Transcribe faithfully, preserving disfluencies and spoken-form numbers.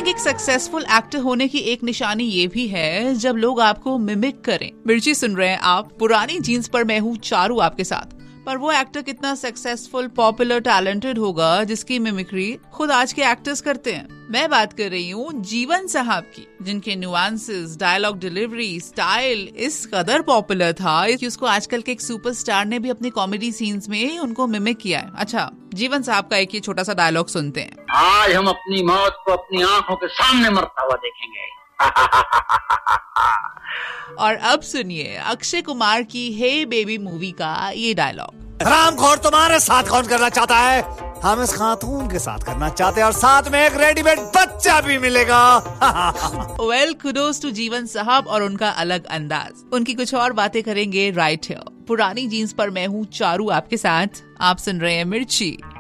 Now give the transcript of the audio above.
Think एक successful actor होने की एक निशानी ये भी है जब लोग आपको मिमिक करें। मिर्ची सुन रहे हैं आप, पुरानी जीन्स पर मैं हूँ चारू आपके साथ। पर वो एक्टर कितना सक्सेसफुल, पॉपुलर, टैलेंटेड होगा जिसकी मिमिक्री खुद आज के एक्टर्स करते हैं। मैं बात कर रही हूँ जीवन साहब की, जिनके नुआंसेस, डायलॉग डिलीवरी, स्टाइल इस कदर पॉपुलर था कि उसको आजकल के एक सुपरस्टार ने भी अपनी कॉमेडी सीन्स में उनको मिमिक किया है। अच्छा, जीवन साहब का एक ये छोटा सा डायलॉग सुनते हैं। आज हम अपनी मौत को अपनी आंखों के सामने मरता हुआ देखेंगे। और अब सुनिए अक्षय कुमार की हे बेबी मूवी का ये डायलॉग। हरामखोर तुम्हारे साथ कौन करना चाहता है? हम इस खातून के साथ करना चाहते हैं और साथ में एक रेडीमेड बच्चा भी मिलेगा। वेल, कुडोस टू जीवन साहब और उनका अलग अंदाज। उनकी कुछ और बातें करेंगे राइट हियर। पुरानी जीन्स पर मैं हूँ चारू आपके साथ। आप सुन रहे हैं मिर्ची।